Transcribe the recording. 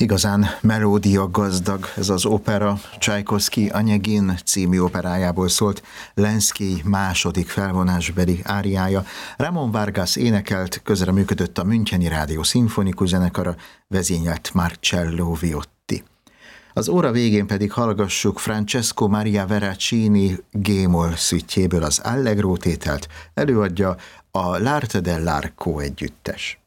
Igazán melódia gazdag ez az opera. Csajkovszky Anyegin című operájából szólt, Lenszkij második felvonásbeli áriája. Ramón Vargas énekelt, közreműködött a Müncheni Rádió Szimfonikus Zenekara, vezényelt Marcello Viotti. Az óra végén pedig hallgassuk Francesco Maria Veracini G-moll szüttyéből az Allegro tételt, előadja a L'Arte dell'Arco együttes.